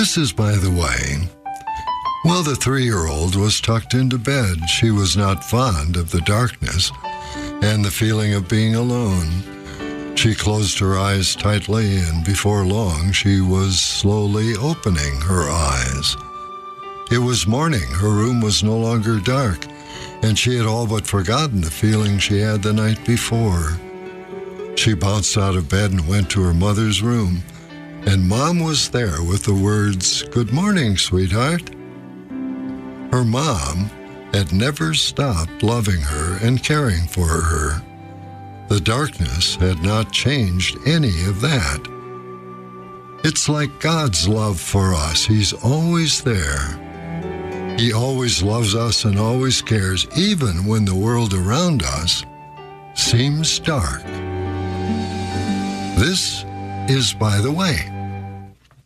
This is by the way. Well, the 3-year-old was tucked into bed. She was not fond of the darkness and the feeling of being alone. She closed her eyes tightly, and before long she was slowly opening her eyes. It was morning. Her room was no longer dark, and she had all but forgotten the feeling she had the night before. She bounced out of bed and went to her mother's room, and Mom was there with the words, "Good morning, sweetheart." Her mom had never stopped loving her and caring for her. The darkness had not changed any of that. It's like God's love for us. He's always there. He always loves us and always cares, even when the world around us seems dark. This is By the Way.